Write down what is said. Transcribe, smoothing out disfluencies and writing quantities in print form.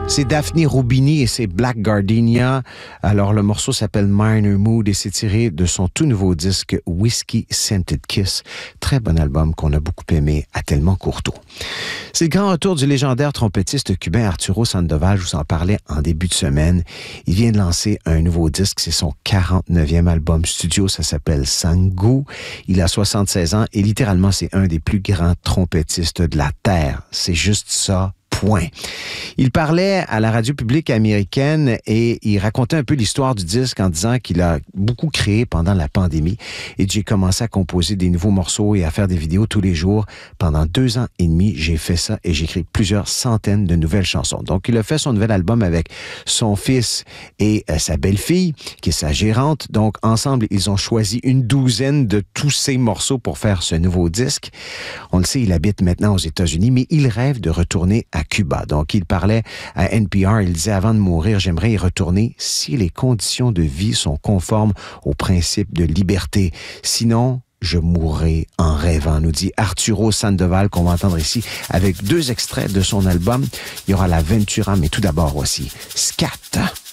C'est Daphne Rubini et c'est Black Gardenia. Alors, le morceau s'appelle Minor Mood et c'est tiré de son tout nouveau disque Whiskey Scented Kiss. Très bon album qu'on a beaucoup aimé à Tellement Courteau. C'est le grand retour du légendaire trompettiste cubain Arturo Sandoval. Je vous en parlais en début de semaine. Il vient de lancer un nouveau disque. C'est son 49e album studio. Ça s'appelle Sangu. Il a 76 ans et littéralement, c'est un des plus grands trompettistes de la Terre. C'est juste ça. Point. Il parlait à la radio publique américaine et il racontait un peu l'histoire du disque en disant qu'il a beaucoup créé pendant la pandémie et j'ai commencé à composer des nouveaux morceaux et à faire des vidéos tous les jours. Pendant 2 ans et demi, j'ai fait ça et j'ai écrit plusieurs centaines de nouvelles chansons. Donc, il a fait son nouvel album avec son fils et sa belle-fille, qui est sa gérante. Donc, ensemble, ils ont choisi une douzaine de tous ces morceaux pour faire ce nouveau disque. On le sait, il habite maintenant aux États-Unis, mais il rêve de retourner à Cuba. Donc, il parlait à NPR, il disait, avant de mourir, j'aimerais y retourner si les conditions de vie sont conformes aux principes de liberté. Sinon, je mourrai en rêvant, nous dit Arturo Sandoval, qu'on va entendre ici avec 2 extraits de son album. Il y aura la Ventura, mais tout d'abord, voici Scat.